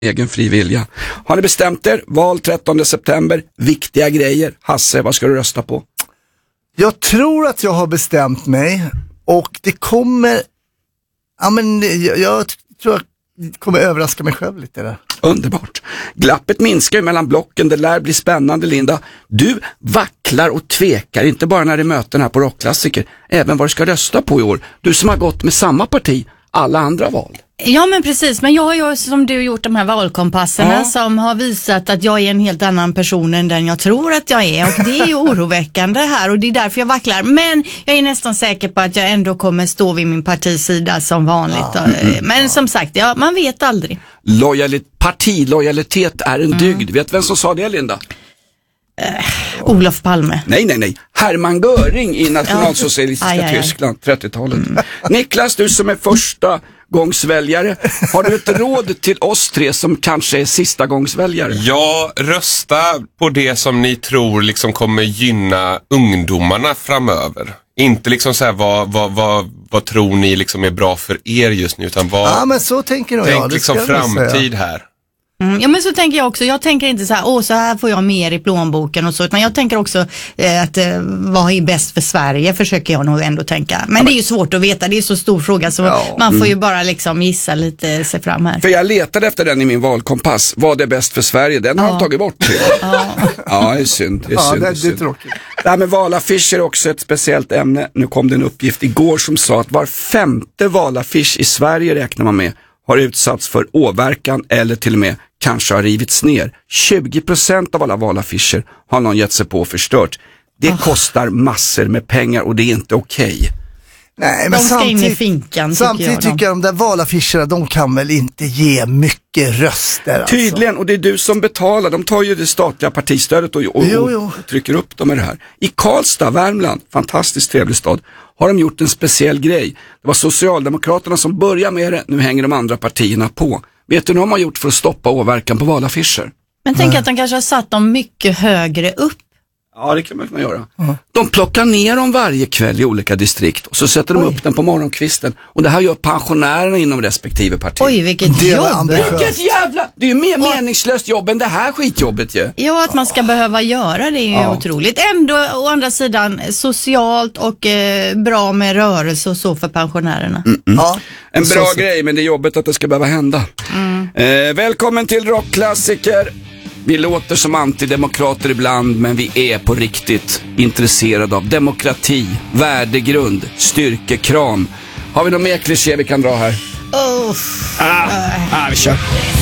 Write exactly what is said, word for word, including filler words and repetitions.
egen fri vilja. Har ni bestämt er? Val trettonde september. Viktiga grejer. Hasse, vad ska du rösta på? Jag tror att jag har bestämt mig. Och det kommer... Ja, men jag, jag tror att det kommer överraska mig själv lite där. Underbart. Glappet minskar ju mellan blocken. Det lär bli spännande, Linda. Du vacklar och tvekar, inte bara när det är möten här på Rockklassiker. Även vad du ska rösta på i år. Du som har gått med samma parti alla andra val. Ja, men precis. Men jag har ju som du gjort de här valkompasserna ja. som har visat att jag är en helt annan person än den jag tror att jag är. Och det är ju oroväckande här och det är därför jag vacklar. Men jag är nästan säker på att jag ändå kommer stå vid min partisida som vanligt. Ja. Men som sagt, ja, man vet aldrig. Lojalit- partilojalitet är en mm. dygd. Vet vem som sa det, Linda? Uh, Olof Palme. Nej, nej, nej. Hermann Göring i nationalsocialistiska ja. aj, aj, aj. Tyskland, trettiotalet. Mm. Niklas, du som är första gångsväljare, har du ett råd till oss tre som kanske är sista gångsväljare? Ja, rösta på det som ni tror liksom kommer gynna ungdomarna framöver. Inte liksom så här, vad, vad, vad, vad tror ni liksom är bra för er just nu, utan vad... Ja, men så tänker jag. Tänk liksom framtid här. Mm, ja, men så tänker jag också. Jag tänker inte så här, åh, så här får jag mer i plånboken och så, utan jag tänker också eh, att eh, vad är bäst för Sverige, försöker jag nog ändå tänka. Men ja, det är ju svårt att veta, det är så stor fråga så ja. man får ju bara liksom gissa lite sig fram här. För jag letade efter den i min valkompass. Vad är bäst för Sverige? Den ja. har de tagit bort. ja. ja, det är synd. Det är, ja, synd, det är, det är synd. tråkigt. Det här med valaffischer är också ett speciellt ämne. Nu kom det en uppgift igår som sa att var femte valaffisch i Sverige, räknar man med, har utsatts för åverkan eller till och med kanske har rivits ner. tjugo procent av alla valaffischer har någon gett sig på och förstört. Det oh. kostar massor med pengar och det är inte okej. Okay. Nej, men de ska samtidigt, in i finkan, samtidigt tycker jag, tycker jag de där valaffischerna, de kan väl inte ge mycket röster. Tydligen, alltså. Och det är du som betalar. De tar ju det statliga partistödet och, och, jo, jo. och trycker upp dem med det här. I Karlstad, Värmland, fantastiskt trevlig stad, har de gjort en speciell grej. Det var Socialdemokraterna som började med det, nu hänger de andra partierna på. Vet du vad de har gjort för att stoppa åverkan på valaffischer? Men tänk att de kanske har satt dem mycket högre upp. Ja, det kan man kunna göra. Mm. De plockar ner dem varje kväll i olika distrikt och så sätter de Oj. upp den på morgonkvisten. Och det här gör pensionärerna inom respektive parti. Oj, vilket jobb! Vilket jävla... Det är ju mer och... meningslöst jobb än det här skitjobbet ju. Ja, att man ska behöva göra det är ju ja. otroligt. Ändå, å andra sidan, socialt och eh, bra med rörelse och så för pensionärerna. Mm -mm. Ja. En bra så, grej, men det är jobbet att det ska behöva hända. Mm. Eh, välkommen till Rockklassiker. Vi låter som antidemokrater ibland, men vi är på riktigt intresserade av demokrati, värdegrund, styrkekram. Har vi någon mer kliché vi kan dra här? Oh. Ah, ah, vi kör.